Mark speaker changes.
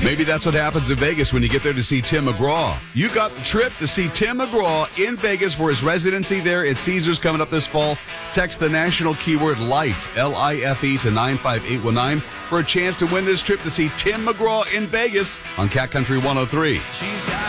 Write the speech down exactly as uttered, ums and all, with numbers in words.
Speaker 1: Maybe that's what happens in Vegas when you get there to see Tim McGraw. You got the trip to see Tim McGraw in Vegas for his residency there at Caesars coming up this fall. Text the national keyword LIFE, L I F E, to nine five eight one nine for a chance to win this trip to see Tim McGraw in Vegas on Cat Country one oh three. She's got